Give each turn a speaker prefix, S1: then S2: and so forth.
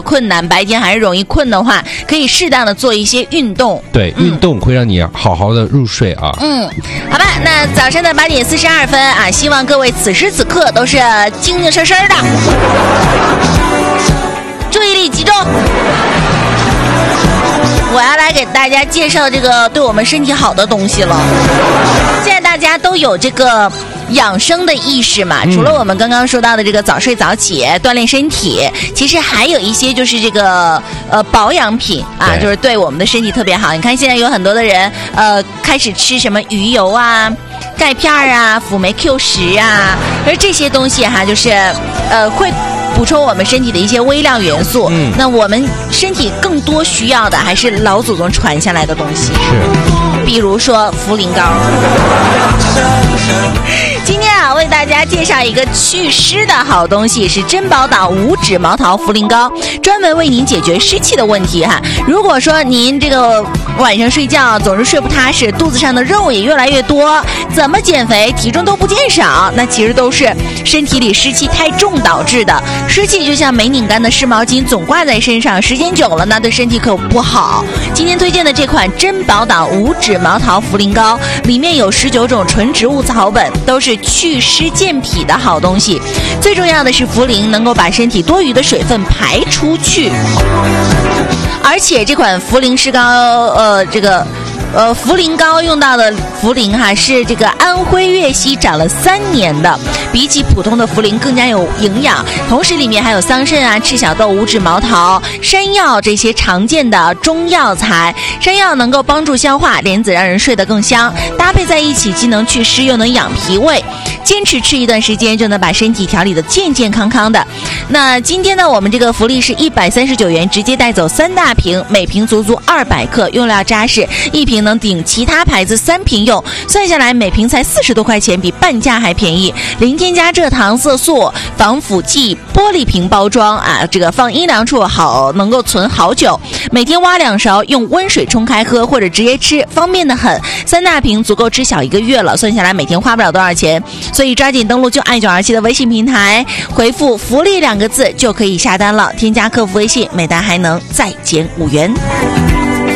S1: 困难，白天还是容易困的话，可以适当的做一些运动。
S2: 对，运动会让你好好的入睡啊。
S1: 好吧，那早上的8点42分啊，希望各位此时此刻都是精精神神的，注意力集中。我要来给大家介绍这个对我们身体好的东西了。现在大家都有这个养生的意识嘛，除了我们刚刚说到的这个早睡早起锻炼身体，其实还有一些就是这个保养品啊，就是对我们的身体特别好。你看现在有很多的人开始吃什么鱼油啊、钙片啊、辅酶 Q10啊，而这些东西哈，就是会补充我们身体的一些微量元素。那我们身体更多需要的还是老祖宗传下来的东西，
S2: 是，
S1: 比如说茯苓膏。今天啊，为大家介绍一个祛湿的好东西，是珍宝岛无脂毛桃茯苓膏，专门为您解决湿气的问题哈。如果说您这个晚上睡觉总是睡不踏实，肚子上的肉也越来越多，怎么减肥体重都不见少，那其实都是身体里湿气太重导致的。湿气就像没拧干的湿毛巾总挂在身上，时间久了呢，对身体可不好。今天推荐的这款珍宝岛无脂毛桃茯苓膏，里面有19种纯植物草本，都是祛湿健脾的好东西。最重要的是茯苓能够把身体多余的水分排出去，而且这款茯苓湿膏茯苓膏用到的茯苓哈是这个安徽粤西长了3年的，比起普通的茯苓更加有营养，同时里面还有桑葚啊、赤小豆、无脂毛桃、山药这些常见的中药材。山药能够帮助消化，莲子让人睡得更香，搭配在一起既能祛湿又能养脾胃，坚持吃一段时间就能把身体调理得健健康康的。那今天呢，我们这个福利是139元，直接带走3大瓶，每瓶足足200克，用料扎实，一瓶能顶其他牌子3瓶用，算下来每瓶才40多块钱，比半价还便宜。零添加蔗糖、色素，防腐剂，玻璃瓶包装啊，这个放阴凉处好，能够存好久。每天挖2勺，用温水冲开喝，或者直接吃，方便的很。3大瓶足够吃小1个月了，算下来每天花不了多少钱，所以抓紧登录就爱927的微信平台，回复福利2个字就可以下单了。添加客服微信，每单还能再减5元。